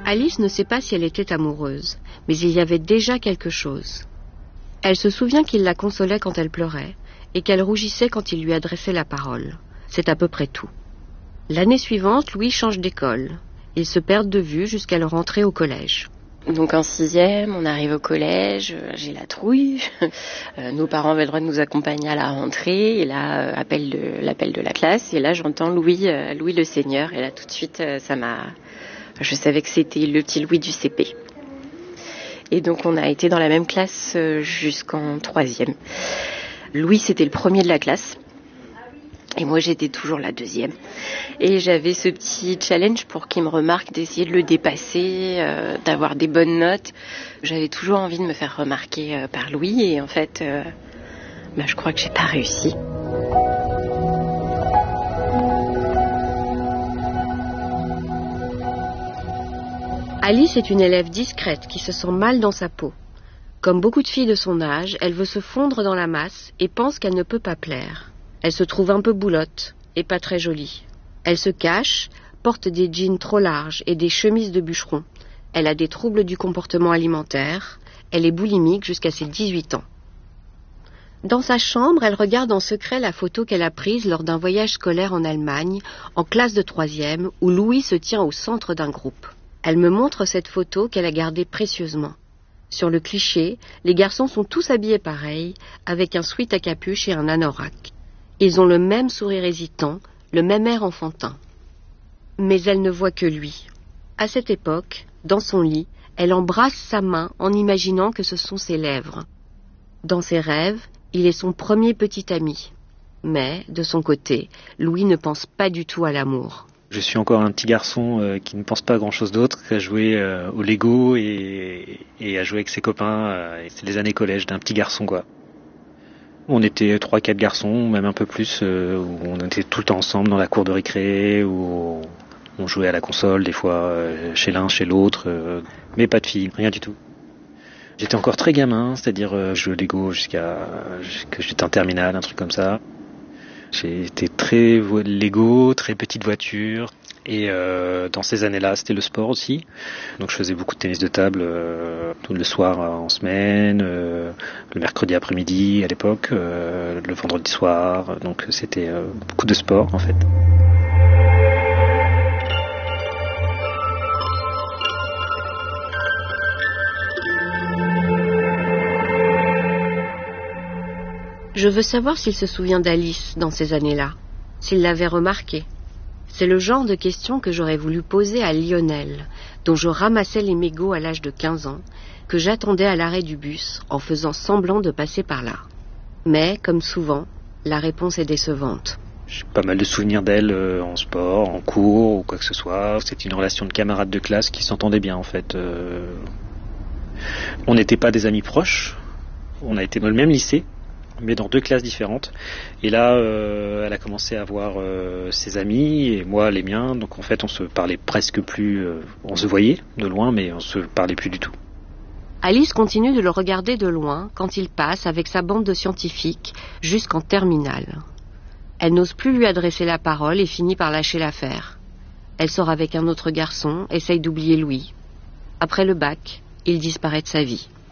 Alice ne sait pas si elle était amoureuse, mais il y avait déjà quelque chose. Elle se souvient qu'il la consolait quand elle pleurait et qu'elle rougissait quand il lui adressait la parole. C'est à peu près tout. L'année suivante, Louis change d'école. Ils se perdent de vue jusqu'à leur entrée au collège. Donc en 6e, on arrive au collège, j'ai la trouille. Nos parents avaient le droit de nous accompagner à la rentrée. Et là, l'appel de la classe. Et là, j'entends Louis le Seigneur. Et là, tout de suite, je savais que c'était le petit Louis du CP. Et donc, on a été dans la même classe jusqu'en 3e. Louis, c'était le premier de la classe. Et moi, j'étais toujours la 2e. Et j'avais ce petit challenge pour qu'il me remarque, d'essayer de le dépasser, d'avoir des bonnes notes. J'avais toujours envie de me faire remarquer par Louis. Et en fait, je crois que j'ai pas réussi. Alice est une élève discrète qui se sent mal dans sa peau. Comme beaucoup de filles de son âge, elle veut se fondre dans la masse et pense qu'elle ne peut pas plaire. Elle se trouve un peu boulotte et pas très jolie. Elle se cache, porte des jeans trop larges et des chemises de bûcheron. Elle a des troubles du comportement alimentaire. Elle est boulimique jusqu'à ses 18 ans. Dans sa chambre, elle regarde en secret la photo qu'elle a prise lors d'un voyage scolaire en Allemagne, en classe de 3e, où Louis se tient au centre d'un groupe. Elle me montre cette photo qu'elle a gardée précieusement. Sur le cliché, les garçons sont tous habillés pareil, avec un sweat à capuche et un anorak. Ils ont le même sourire hésitant, le même air enfantin. Mais elle ne voit que lui. À cette époque, dans son lit, elle embrasse sa main en imaginant que ce sont ses lèvres. Dans ses rêves, il est son premier petit ami. Mais, de son côté, Louis ne pense pas du tout à l'amour. Je suis encore un petit garçon qui ne pense pas à grand-chose d'autre qu'à jouer au Lego et à jouer avec ses copains. C'est les années collège d'un petit garçon, quoi. On était 3-4 garçons, même un peu plus, où on était tout le temps ensemble dans la cour de récré, où on jouait à la console, des fois chez l'un, chez l'autre, mais pas de filles, rien du tout. J'étais encore très gamin, c'est-à-dire je jouais au Lego jusqu'à que j'étais en terminale, un truc comme ça. J'étais très Lego, très petite voiture. Et dans ces années-là, c'était le sport aussi. Donc je faisais beaucoup de tennis de table le soir en semaine, le mercredi après-midi à l'époque, le vendredi soir. Donc c'était beaucoup de sport en fait. Je veux savoir s'il se souvient d'Alice dans ces années-là, s'il l'avait remarquée. C'est le genre de question que j'aurais voulu poser à Lionel, dont je ramassais les mégots à l'âge de 15 ans, que j'attendais à l'arrêt du bus en faisant semblant de passer par là. Mais, comme souvent, la réponse est décevante. J'ai pas mal de souvenirs d'elle en sport, en cours ou quoi que ce soit. C'était une relation de camarade de classe qui s'entendait bien en fait. On n'était pas des amis proches, on a été dans le même lycée, mais dans 2 classes différentes. Et là, elle a commencé à voir ses amis et moi les miens. Donc en fait, on se parlait presque plus. On se voyait de loin, mais on se parlait plus du tout. Alice continue de le regarder de loin quand il passe avec sa bande de scientifiques jusqu'en terminale. Elle n'ose plus lui adresser la parole et finit par lâcher l'affaire. Elle sort avec un autre garçon, essaye d'oublier Louis. Après le bac, il disparaît de sa vie.